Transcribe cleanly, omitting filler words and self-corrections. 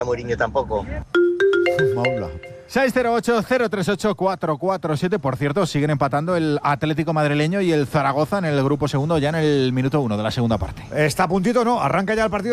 Mourinho tampoco. Maula. 608-038-447. Por cierto, siguen empatando el Atlético madrileño y el Zaragoza en el grupo segundo ya en el minuto 1 de la segunda parte. Está a puntito, ¿no? Arranca ya el partido.